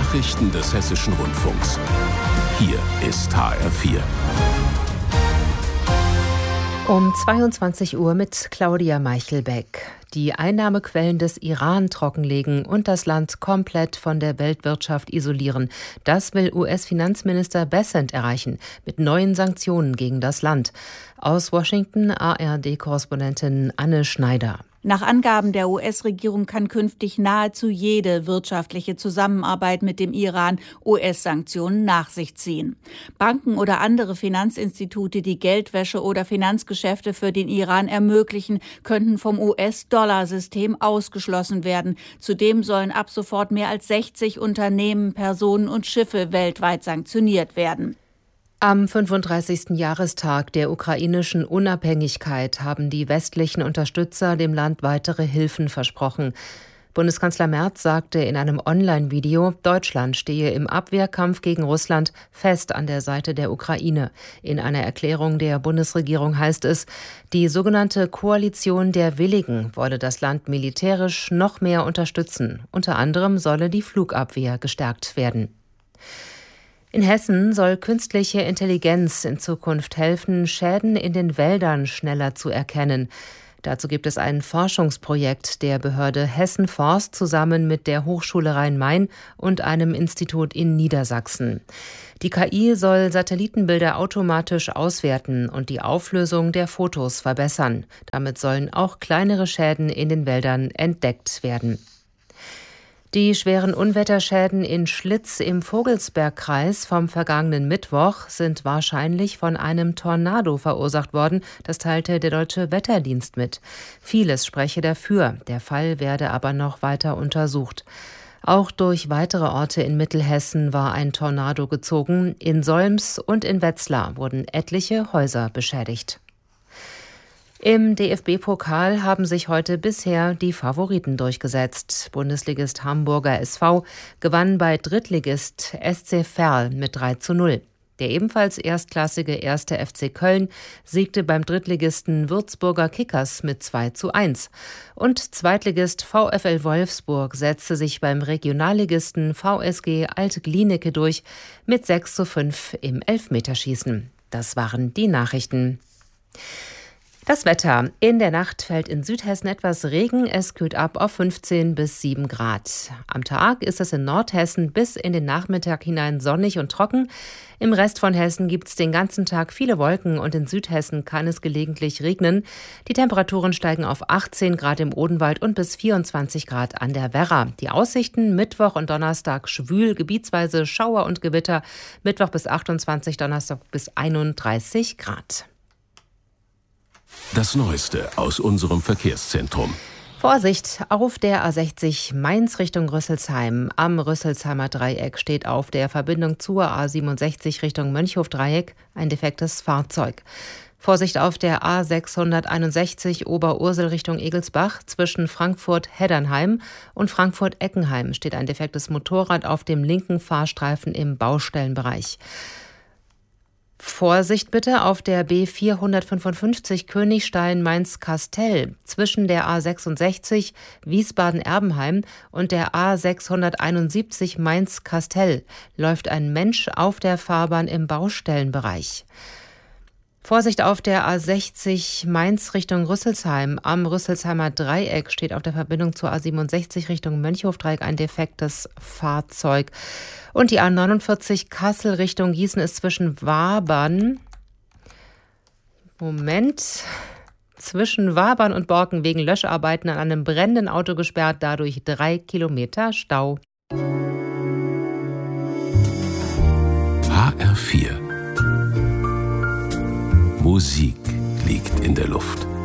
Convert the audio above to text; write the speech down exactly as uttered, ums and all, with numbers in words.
Nachrichten des Hessischen Rundfunks. Hier ist H R vier. Um zweiundzwanzig Uhr mit Claudia Meichelbeck. Die Einnahmequellen des Iran trockenlegen und das Land komplett von der Weltwirtschaft isolieren. Das will U S-Finanzminister Bessent erreichen, mit neuen Sanktionen gegen das Land. Aus Washington A R D-Korrespondentin Anne Schneider. Nach Angaben der U S-Regierung kann künftig nahezu jede wirtschaftliche Zusammenarbeit mit dem Iran U S-Sanktionen nach sich ziehen. Banken oder andere Finanzinstitute, die Geldwäsche oder Finanzgeschäfte für den Iran ermöglichen, könnten vom U S-Dollar-System ausgeschlossen werden. Zudem sollen ab sofort mehr als sechzig Unternehmen, Personen und Schiffe weltweit sanktioniert werden. Am fünfunddreißigsten Jahrestag der ukrainischen Unabhängigkeit haben die westlichen Unterstützer dem Land weitere Hilfen versprochen. Bundeskanzler Merz sagte in einem Online-Video, Deutschland stehe im Abwehrkampf gegen Russland fest an der Seite der Ukraine. In einer Erklärung der Bundesregierung heißt es, die sogenannte Koalition der Willigen wolle das Land militärisch noch mehr unterstützen. Unter anderem solle die Flugabwehr gestärkt werden. In Hessen soll künstliche Intelligenz in Zukunft helfen, Schäden in den Wäldern schneller zu erkennen. Dazu gibt es ein Forschungsprojekt der Behörde Hessen Forst zusammen mit der Hochschule Rhein-Main und einem Institut in Niedersachsen. Die K I soll Satellitenbilder automatisch auswerten und die Auflösung der Fotos verbessern. Damit sollen auch kleinere Schäden in den Wäldern entdeckt werden. Die schweren Unwetterschäden in Schlitz im Vogelsbergkreis vom vergangenen Mittwoch sind wahrscheinlich von einem Tornado verursacht worden. Das teilte der Deutsche Wetterdienst mit. Vieles spreche dafür. Der Fall werde aber noch weiter untersucht. Auch durch weitere Orte in Mittelhessen war ein Tornado gezogen. In Solms und in Wetzlar wurden etliche Häuser beschädigt. Im D F B-Pokal haben sich heute bisher die Favoriten durchgesetzt. Bundesligist Hamburger S V gewann bei Drittligist S C Verl mit drei zu null. Der ebenfalls erstklassige erste F C Köln siegte beim Drittligisten Würzburger Kickers mit zwei zu eins. Und Zweitligist VfL Wolfsburg setzte sich beim Regionalligisten V S G Alt-Glienicke durch mit sechs zu fünf im Elfmeterschießen. Das waren die Nachrichten. Das Wetter. In der Nacht fällt in Südhessen etwas Regen. Es kühlt ab auf fünfzehn bis sieben Grad. Am Tag ist es in Nordhessen bis in den Nachmittag hinein sonnig und trocken. Im Rest von Hessen gibt es den ganzen Tag viele Wolken und in Südhessen kann es gelegentlich regnen. Die Temperaturen steigen auf achtzehn Grad im Odenwald und bis vierundzwanzig Grad an der Werra. Die Aussichten Mittwoch und Donnerstag schwül, gebietsweise Schauer und Gewitter. Mittwoch bis achtundzwanzig, Donnerstag bis einunddreißig Grad. Das Neueste aus unserem Verkehrszentrum. Vorsicht, auf der A sechzig Mainz Richtung Rüsselsheim. Am Rüsselsheimer Dreieck steht auf der Verbindung zur A siebenundsechzig Richtung Mönchhof-Dreieck ein defektes Fahrzeug. Vorsicht auf der A sechshunderteinundsechzig Oberursel Richtung Egelsbach. Zwischen Frankfurt-Heddernheim und Frankfurt-Eckenheim steht ein defektes Motorrad auf dem linken Fahrstreifen im Baustellenbereich. Vorsicht bitte auf der B vierhundertfünfundfünfzig Königstein-Mainz-Kastell. Zwischen der A sechsundsechzig Wiesbaden-Erbenheim und der A sechshunderteinundsiebzig Mainz-Kastell läuft ein Mensch auf der Fahrbahn im Baustellenbereich. Vorsicht auf der A sechzig Mainz Richtung Rüsselsheim. Am Rüsselsheimer Dreieck steht auf der Verbindung zur A siebenundsechzig Richtung Mönchhof-Dreieck ein defektes Fahrzeug. Und die A neunundvierzig Kassel Richtung Gießen ist zwischen Wabern, Moment, zwischen Wabern und Borken wegen Löscharbeiten an einem brennenden Auto gesperrt, dadurch drei Kilometer Stau. H R vier. Musik liegt in der Luft.